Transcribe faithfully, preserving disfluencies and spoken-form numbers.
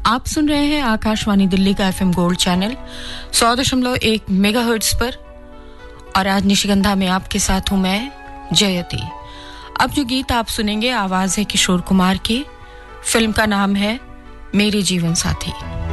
आप सुन रहे हैं आकाशवाणी दिल्ली का एफएम गोल्ड चैनल सौ दशमलव एक मेगाहर्ट्ज पर और आज निशिगंधा में आपके साथ हूं मैं जयती। अब जो गीत आप सुनेंगे आवाज है किशोर कुमार की। फिल्म का नाम है मेरे जीवन साथी।